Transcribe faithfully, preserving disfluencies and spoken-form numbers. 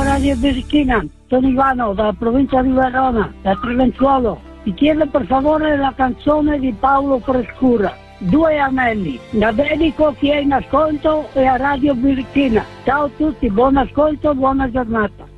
Radio Birichina, sono Ivano dalla provincia di Verona, da Trivenzuolo. Ti chiedo per favore la canzone di Paolo Frescura, Due Anelli. La dedico a chi è in ascolto e a Radio Birichina. Ciao a tutti, buon ascolto, buona giornata.